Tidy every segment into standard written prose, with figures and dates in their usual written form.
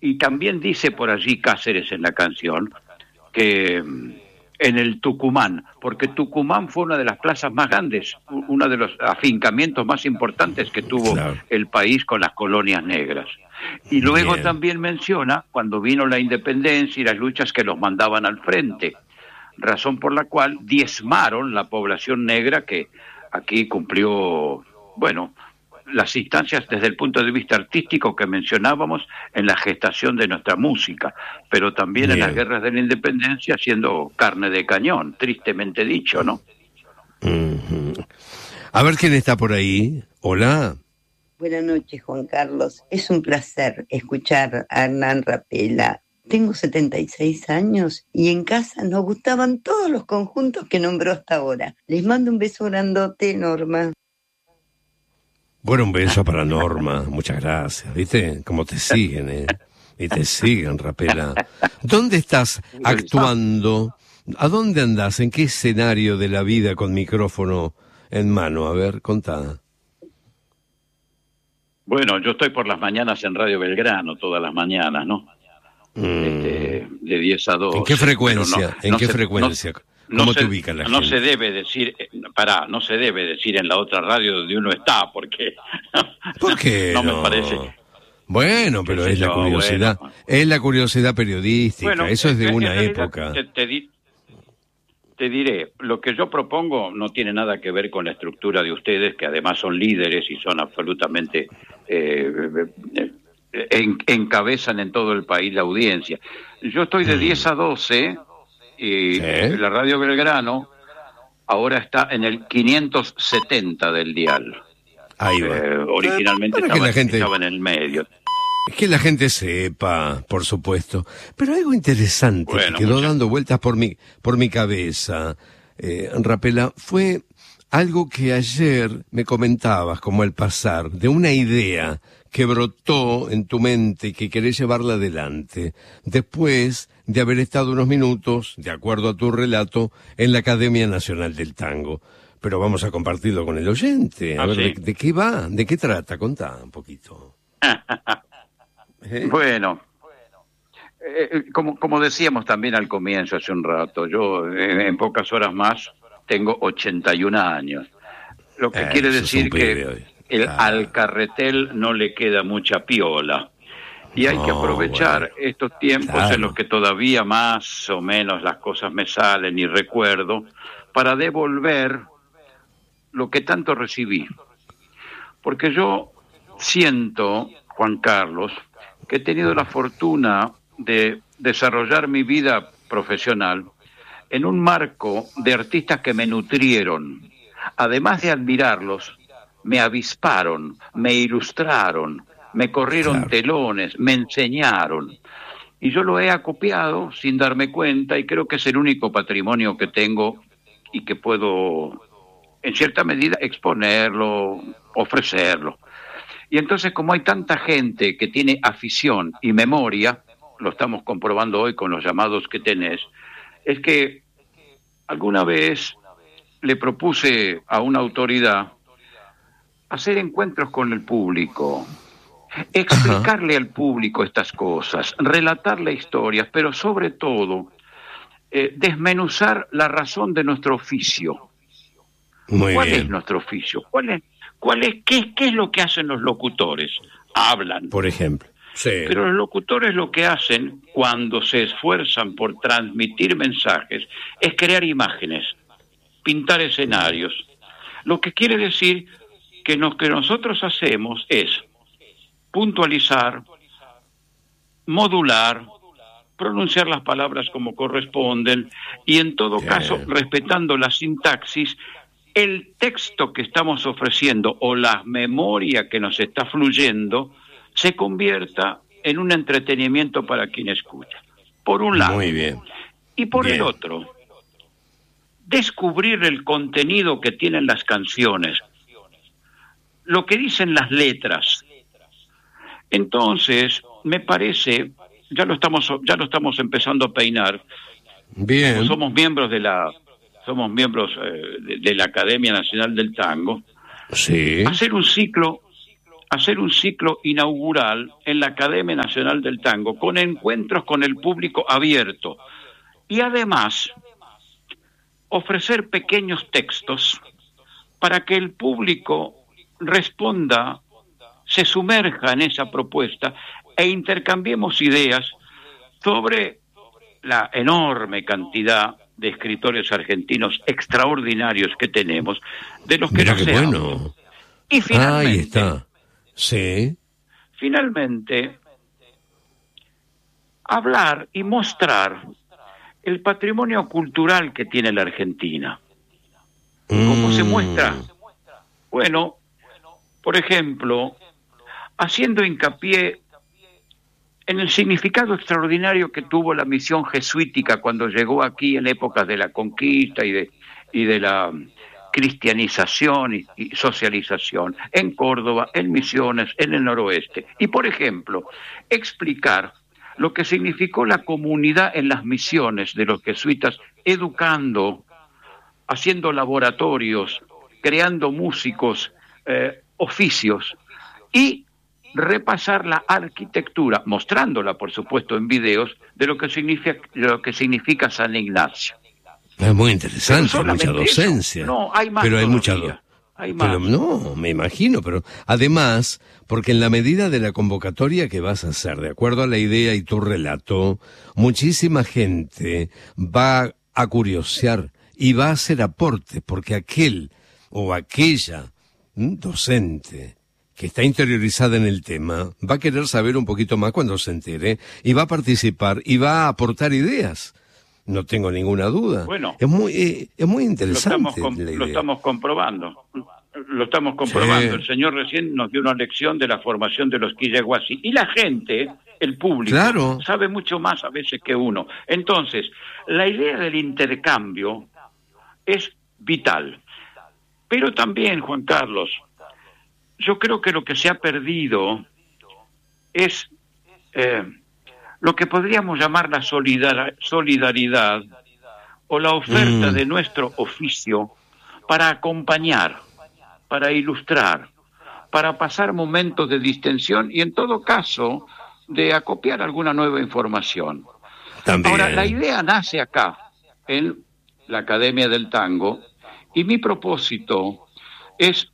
Y también dice por allí Cáceres en la canción que en el Tucumán, porque Tucumán fue una de las plazas más grandes, uno de los afincamientos más importantes que tuvo el país con las colonias negras. Y luego también menciona cuando vino la independencia y las luchas que los mandaban al frente, razón por la cual diezmaron la población negra que aquí cumplió, bueno, las instancias desde el punto de vista artístico que mencionábamos en la gestación de nuestra música, pero también en las guerras de la independencia siendo carne de cañón, tristemente dicho, ¿no? A ver quién está por ahí. Hola. Buenas noches, Juan Carlos. Es un placer escuchar a Hernán Rapela. Tengo 76 años y en casa nos gustaban todos los conjuntos que nombró hasta ahora. Les mando un beso grandote, Norma. Bueno, un beso para Norma, muchas gracias. ¿Viste cómo te siguen, Y te siguen, Rapela. ¿Dónde estás actuando? ¿A dónde andás? ¿En qué escenario de la vida con micrófono en mano? A ver, contá. Bueno, yo estoy por las mañanas en Radio Belgrano, todas las mañanas, ¿no? De 10 a 2. ¿En qué frecuencia? ¿En qué frecuencia? ¿Cómo te ubica la gente? No se debe decir, no se debe decir en la otra radio donde uno está, porque ¿por qué no me parece. Bueno, pero es la curiosidad, es la curiosidad periodística, bueno, eso es de una época. Te diré, lo que yo propongo no tiene nada que ver con la estructura de ustedes, que además son líderes y son absolutamente encabezan en todo el país la audiencia. Yo estoy de 10 a 12 y la Radio Belgrano ahora está en el 570 del dial. Ahí va. Originalmente estaba en el medio. Es que la gente sepa, por supuesto. Pero algo interesante que quedó dando vueltas por mi cabeza, Rapela, fue algo que ayer me comentabas como al pasar, de una idea que brotó en tu mente y que querés llevarla adelante, después de haber estado unos minutos, de acuerdo a tu relato, en la Academia Nacional del Tango. Pero vamos a compartirlo con el oyente. A ver, ¿de qué va? ¿De qué trata? Contá un poquito. Bueno, como decíamos también al comienzo hace un rato, yo en pocas horas más tengo 81 años. Lo que quiere decir que al carretel no le queda mucha piola. Y hay que aprovechar estos tiempos en los que todavía más o menos las cosas me salen y recuerdo, para devolver lo que tanto recibí. Porque yo siento, Juan Carlos, que he tenido la fortuna de desarrollar mi vida profesional en un marco de artistas que me nutrieron. Además de admirarlos, me avisparon, me ilustraron, me corrieron telones, me enseñaron. Y yo lo he acopiado sin darme cuenta y creo que es el único patrimonio que tengo y que puedo, en cierta medida, exponerlo, ofrecerlo. Y entonces, como hay tanta gente que tiene afición y memoria, lo estamos comprobando hoy con los llamados que tenés, es que alguna vez le propuse a una autoridad hacer encuentros con el público, explicarle al público estas cosas, relatarle historias, pero sobre todo desmenuzar la razón de nuestro oficio. ¿Cuál es nuestro oficio? ¿Qué es lo que hacen los locutores? Hablan. Por ejemplo. Sí. Pero los locutores lo que hacen cuando se esfuerzan por transmitir mensajes es crear imágenes, pintar escenarios. Lo que quiere decir que lo que nosotros hacemos es puntualizar, modular, pronunciar las palabras como corresponden y en todo caso, respetando la sintaxis, el texto que estamos ofreciendo o la memoria que nos está fluyendo se convierta en un entretenimiento para quien escucha. Por un lado. Muy bien. Y por el otro, descubrir el contenido que tienen las canciones, lo que dicen las letras. Entonces, me parece, ya lo estamos empezando a peinar. Bien. Como somos miembros de la Academia Nacional del Tango. Sí. Hacer un ciclo hacer un ciclo inaugural en la Academia Nacional del Tango, con encuentros con el público abierto. Y además, ofrecer pequeños textos para que el público responda, se sumerja en esa propuesta e intercambiemos ideas sobre la enorme cantidad de escritores argentinos extraordinarios que tenemos, de los que Mira no se bueno. habla. Y finalmente, ahí está. Sí. Finalmente, hablar y mostrar el patrimonio cultural que tiene la Argentina. ¿Cómo se muestra? Bueno, por ejemplo, haciendo hincapié en el significado extraordinario que tuvo la misión jesuítica cuando llegó aquí en épocas de la conquista y de la cristianización y socialización en Córdoba, en Misiones, en el noroeste. Y, por ejemplo, explicar lo que significó la comunidad en las misiones de los jesuitas, educando, haciendo laboratorios, creando músicos, oficios, y repasar la arquitectura, mostrándola, por supuesto, en videos, de lo que significa San Ignacio. Es muy interesante, mucha docencia. Eso. No, hay más. Pero hay mucha hay más. Pero no, me imagino, pero además, porque en la medida de la convocatoria que vas a hacer, de acuerdo a la idea y tu relato, muchísima gente va a curiosear y va a hacer aporte, porque aquel o aquella docente que está interiorizada en el tema va a querer saber un poquito más cuando se entere y va a participar y va a aportar ideas. No tengo ninguna duda. Bueno, es muy interesante. Lo estamos comprobando. Sí. El señor recién nos dio una lección de la formación de los quillaguasi. Y la gente, el público, claro, sabe mucho más a veces que uno. Entonces, la idea del intercambio es vital. Pero también, Juan Carlos, yo creo que lo que se ha perdido es lo que podríamos llamar la solidaridad o la oferta de nuestro oficio para acompañar, para ilustrar, para pasar momentos de distensión y en todo caso de acopiar alguna nueva información. También. Ahora, la idea nace acá, en la Academia del Tango, y mi propósito es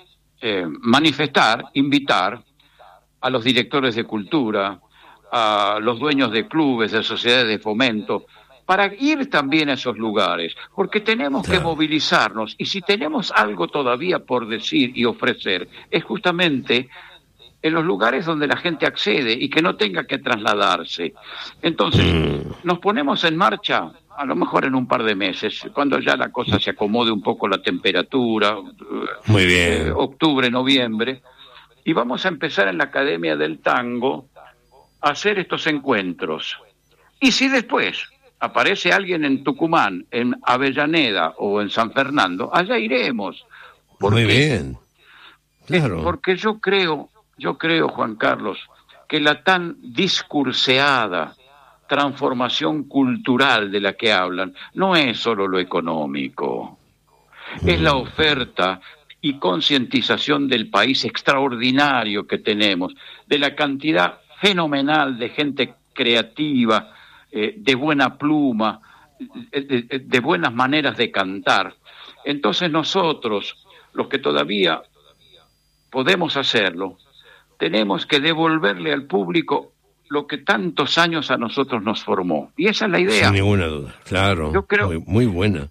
manifestar, invitar a los directores de cultura, a los dueños de clubes, de sociedades de fomento, para ir también a esos lugares, porque tenemos que movilizarnos, y si tenemos algo todavía por decir y ofrecer, es justamente en los lugares donde la gente accede y que no tenga que trasladarse. Entonces, nos ponemos en marcha, a lo mejor en un par de meses, cuando ya la cosa se acomode un poco la temperatura, muy bien, octubre, noviembre, y vamos a empezar en la Academia del Tango a hacer estos encuentros. Y si después aparece alguien en Tucumán, en Avellaneda o en San Fernando, allá iremos. Muy bien, claro. Porque yo creo, Juan Carlos, que la tan discurseada transformación cultural de la que hablan no es solo lo económico, es la oferta y concientización del país extraordinario que tenemos, de la cantidad fenomenal de gente creativa, de buena pluma, de buenas maneras de cantar. Entonces nosotros, los que todavía podemos hacerlo, tenemos que devolverle al público lo que tantos años a nosotros nos formó. Y esa es la idea. Sin ninguna duda, claro. Yo creo, muy buena.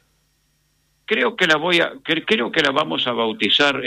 Creo que la vamos a bautizar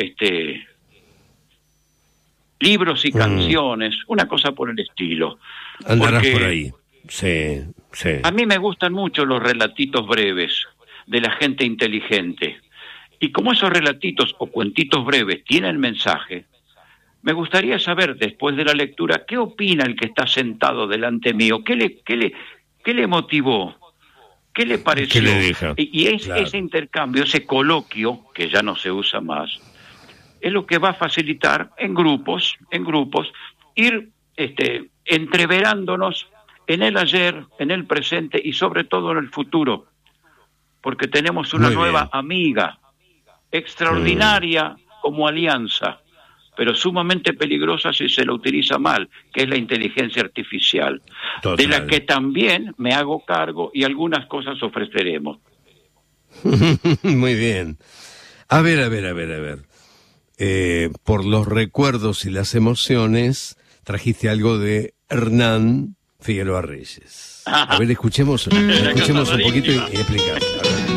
libros y canciones, una cosa por el estilo. Andarás por ahí. Sí. A mí me gustan mucho los relatitos breves de la gente inteligente. Y como esos relatitos o cuentitos breves tienen mensaje, me gustaría saber, después de la lectura, qué opina el que está sentado delante mío, qué le motivó, qué le pareció. ¿Qué le deja? Y ese intercambio, ese coloquio, que ya no se usa más, es lo que va a facilitar en grupos, ir entreverándonos en el ayer, en el presente y sobre todo en el futuro, porque tenemos una nueva amiga extraordinaria como alianza, pero sumamente peligrosa si se la utiliza mal, que es la inteligencia artificial, Total. de la que también me hago cargo y algunas cosas ofreceremos. Muy bien. A ver. Por los recuerdos y las emociones, trajiste algo de Hernán Figueroa Reyes. A ver, escuchemos un poquito y explicamos.